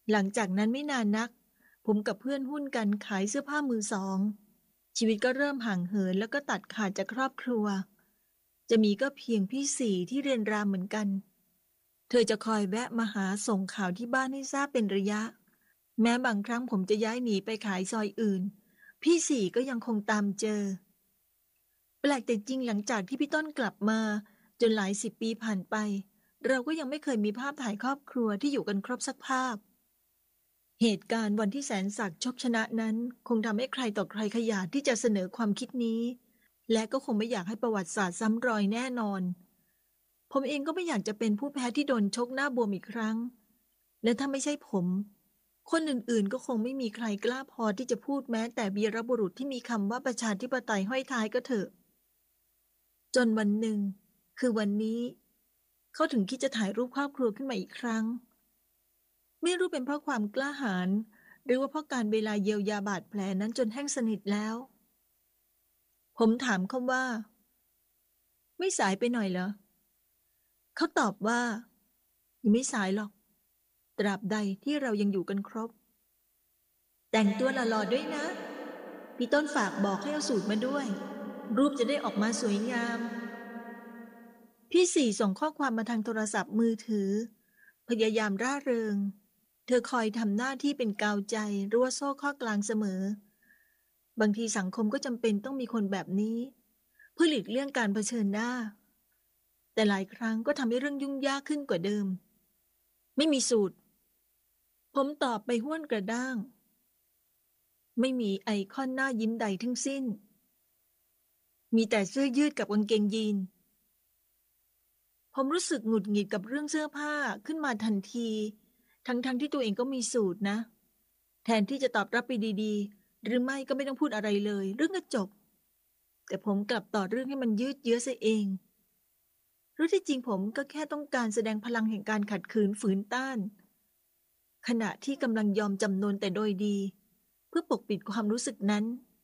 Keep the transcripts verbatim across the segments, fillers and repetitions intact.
หลังจากนั้นไม่นานนักผมกับเพื่อนหุ้นกันขายเสื้อผ้ามือสองชีวิตก็เริ่มห่างเหินแล้วก็ตัดขาดจากครอบครัวจะมีก็เพียงพี่สี่ที่เรียนรามเหมือนกันเธอจะคอยแวะมาหาส่งข่าวที่บ้านให้ทราบเป็นระยะแม้บางครั้งผมจะย้ายหนีไปขายซอยอื่นพี่สี่ก็ยังคงตามเจอแปลกแต่จริงหลังจากที่พี่ต้นกลับมาจนหลายสิบปีผ่านไปเราก็ยังไม่เคยมีภาพถ่ายครอบครัวที่อยู่กันครบสักภาพเหตุการณ์วันที่แสนศักดิ์ชกชนะนั้นคงทำให้ใครต่อใครขยาดที่จะเสนอความคิดนี้และก็คงไม่อยากให้ประวัติศาสตร์ซ้ำรอยแน่นอนผมเองก็ไม่อยากจะเป็นผู้แพ้ที่โดนชกหน้าบวมอีกครั้งและถ้าไม่ใช่ผมคนอื่นๆก็คงไม่มีใครกล้าพอที่จะพูดแม้แต่วีรบุรุษที่มีคำว่าประชาธิปไตยห้อยท้ายก็เถอะจนวันหนึ่งคือวันนี้เขาถึงคิดจะถ่ายรูปครอบครัวขึ้นมาอีกครั้งไม่รู้เป็นเพราะความกล้าหาญหรือว่าเพราะการเวลาเยียวยาบาดแผลนั้นจนแห้งสนิทแล้วผมถามเขาว่าไม่สายไปหน่อยเหรอเขาตอบว่ายังไม่สายหรอกตราบใดที่เรายังอยู่กันครบแต่งตัวหล่อๆด้วยนะพี่ต้นฝากบอกให้เอาสูตรมาด้วยรูปจะได้ออกมาสวยงามพี่สี่ส่งข้อความมาทางโทรศัพท์มือถือพยายามร่าเริงเธอคอยทำหน้าที่เป็นกาวใจรั้วโซ่ข้อกลางเสมอบางทีสังคมก็จำเป็นต้องมีคนแบบนี้เพื่อหลีกเลี่ยงการเผชิญหน้าแต่หลายครั้งก็ทำให้เรื่องยุ่งยากขึ้นกว่าเดิมไม่มีสูตรผมตอบไปห้วนกระด้างไม่มีไอคอนหน้ายิ้มใดทั้งสิ้นมีแต่เสื้อยืดกับกางเกงยีนผมรู้สึกหงุดหงิดกับเรื่องเสื้อผ้าขึ้นมาทันทีทั้งๆ ท, ที่ตัวเองก็มีสูตรนะแทนที่จะตอบรับไปดีๆหรือไม่ก็ไม่ต้องพูดอะไรเลยเรื่องก็จบแต่ผมกลับต่อเรื่องให้มันยืดเยื้อซะเองรู้ที่จริงผมก็แค่ต้องการแสดงพลังแห่งการขัดขืนฝืนต้านขณะที่กำลังยอมจำนนแต่โดยดีเพื่อปกปิดความรู้สึกนั้น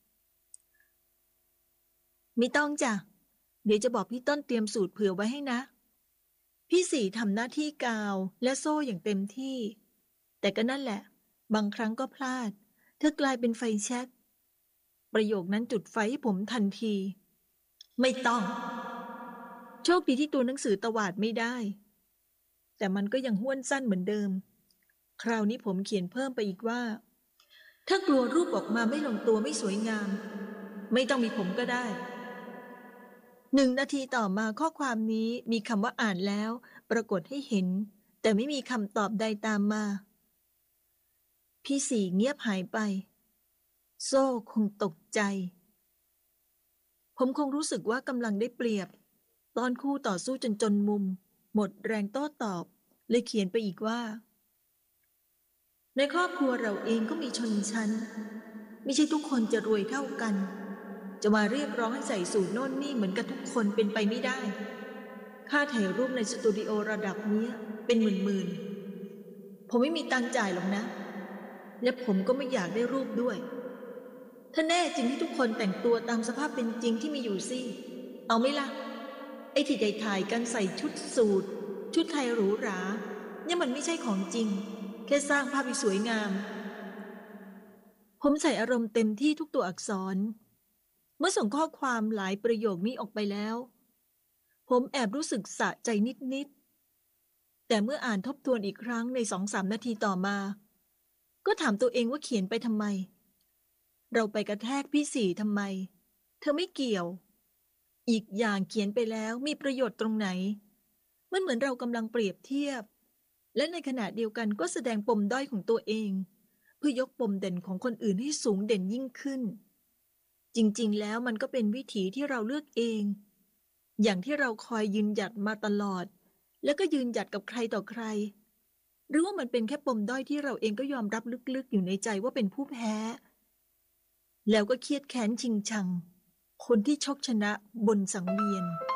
ไม่ต้องจ้ะเดี๋ยวจะบอกพี่ต้นเตรียมสูตรเผื่อไว้ให้นะพี่สี่ทำหน้าที่กาวและโซ่อย่างเต็มที่แต่ก็นั่นแหละบางครั้งก็พลาดเธอกลายเป็นไฟแช็กประโยคนั้นจุดไฟให้ผมทันทีไม่ต้องโชคดีที่ตัวหนังสือตวาดไม่ได้แต่มันก็ยังห้วนสั้นเหมือนเดิมคราวนี้ผมเขียนเพิ่มไปอีกว่าถ้ากลัวรูปออกมาไม่ลงตัวไม่สวยงามไม่ต้องมีผมก็ได้หนึ่งนาทีต่อมาข้อความนี้มีคำว่าอ่านแล้วปรากฏให้เห็นแต่ไม่มีคำตอบใดตามมาพี่สี่เงียบหายไปโซ่คงตกใจผมคงรู้สึกว่ากำลังได้เปรียบตอนคู่ต่อสู้จนจนมุมหมดแรงโต้ตอบเลยเขียนไปอีกว่าในครอบครัวเราเองก็มีชนชั้นไม่ใช่ทุกคนจะรวยเท่ากันจะมาเรียกร้องให้ใส่สูทโน่นนี่เหมือนกับทุกคนเป็นไปไม่ได้ค่าถ่ายรูปในสตูดิโอระดับนี้เป็นหมื่นๆผมไม่มีตังค์จ่ายหรอกนะและผมก็ไม่อยากได้รูปด้วยถ้าแน่จริงที่ทุกคนแต่งตัวตามสภาพเป็นจริงที่มีอยู่สิเอาไหมล่ะไอ้ที่ได้ถ่ายกันใส่ชุดสูทชุดไทยหรูหราเนี่ยมันไม่ใช่ของจริงแค่สร้างภาพให้สวยงามผมใส่อารมณ์เต็มที่ทุกตัวอักษรเมื่อส่งข้อความหลายประโยคนี้ออกไปแล้วผมแอบรู้สึกสะใจนิดๆแต่เมื่ออ่านทบทวนอีกครั้งใน สองถึงสาม นาทีต่อมาก็ถามตัวเองว่าเขียนไปทำไมเราไปกระแทกพี่สี่ทำไมเธอไม่เกี่ยวอีกอย่างเขียนไปแล้วมีประโยชน์ตรงไหนมันเหมือนเรากำลังเปรียบเทียบและในขณะเดียวกันก็แสดงปมด้อยของตัวเองเพื่อยกปมเด่นของคนอื่นให้สูงเด่นยิ่งขึ้นจริงๆแล้วมันก็เป็นวิถีที่เราเลือกเองอย่างที่เราคอยยืนหยัดมาตลอดแล้วก็ยืนหยัดกับใครต่อใครหรือว่ามันเป็นแค่ปมด้อยที่เราเองก็ยอมรับลึกๆอยู่ในใจว่าเป็นผู้แพ้แล้วก็เครียดแค้นชิงชังคนที่ชกชนะบนสังเวียน